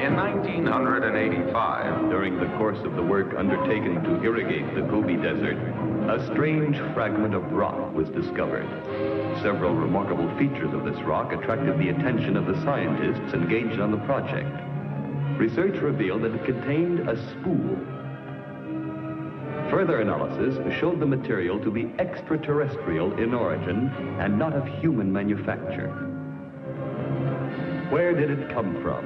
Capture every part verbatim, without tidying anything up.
In nineteen eighty-five, during the course of the work undertaken to irrigate the Gobi Desert, a strange fragment of rock was discovered. Several remarkable features of this rock attracted the attention of the scientists engaged on the project. Research revealed that it contained a spool. Further analysis showed the material to be extraterrestrial in origin and not of human manufacture. Where did it come from?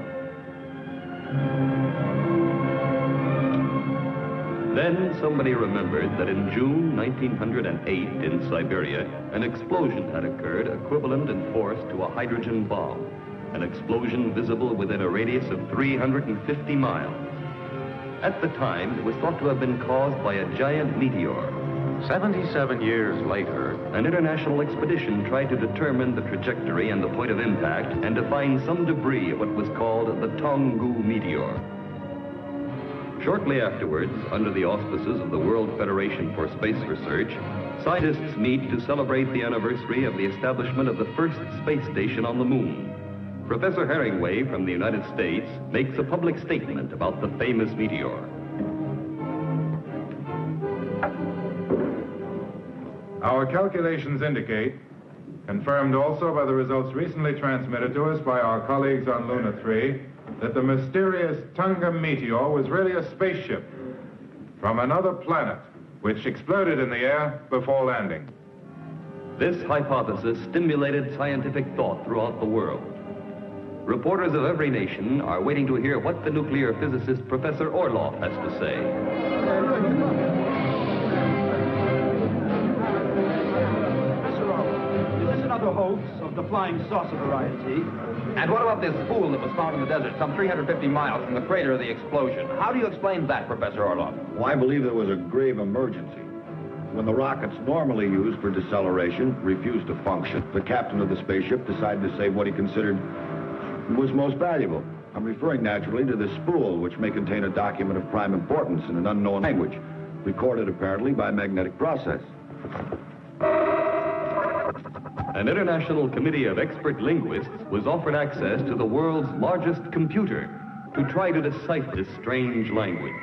Then somebody remembered that in June nineteen oh eight in Siberia, an explosion had occurred equivalent in force to a hydrogen bomb, an explosion visible within a radius of three hundred fifty miles. At the time, it was thought to have been caused by a giant meteor. seventy-seven years later, an international expedition tried to determine the trajectory and the point of impact and to find some debris of what was called the Tonggu meteor. Shortly afterwards, under the auspices of the World Federation for Space Research, scientists meet to celebrate the anniversary of the establishment of the first space station on the moon. Professor Herringway from the United States makes a public statement about the famous meteor. Our calculations indicate, confirmed also by the results recently transmitted to us by our colleagues on Luna three, that the mysterious Tunga meteor was really a spaceship from another planet, which exploded in the air before landing. This hypothesis stimulated scientific thought throughout the world. Reporters of every nation are waiting to hear what the nuclear physicist Professor Orloff has to say. Is this another hoax of the flying saucer variety? And what about this spool that was found in the desert some three hundred fifty miles from the crater of the explosion? How do you explain that, Professor Orloff? Well, I believe there was a grave emergency. When the rockets normally used for deceleration refused to function, the captain of the spaceship decided to save what he considered was most valuable. I'm referring naturally to this spool, which may contain a document of prime importance in an unknown language, recorded apparently by magnetic process. An international committee of expert linguists was offered access to the world's largest computer to try to decipher this strange language.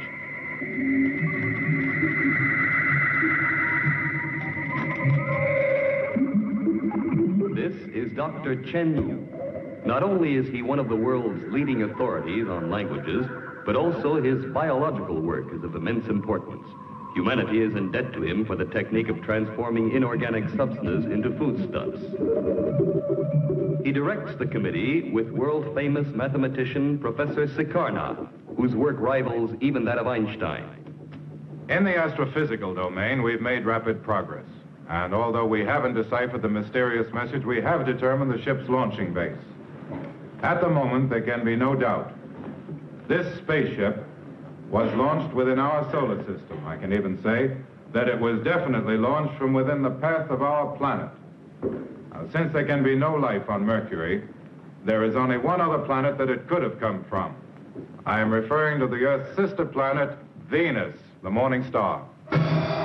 This is Doctor Chen Yu. Not only is he one of the world's leading authorities on languages, but also his biological work is of immense importance. Humanity is in debt to him for the technique of transforming inorganic substances into foodstuffs. He directs the committee with world-famous mathematician Professor Sikarna, whose work rivals even that of Einstein. In the astrophysical domain, we've made rapid progress. And although we haven't deciphered the mysterious message, we have determined the ship's launching base. At the moment, there can be no doubt. This spaceship was launched within our solar system. I can even say that it was definitely launched from within the path of our planet. Now, since there can be no life on Mercury, there is only one other planet that it could have come from. I am referring to the Earth's sister planet, Venus, the morning star.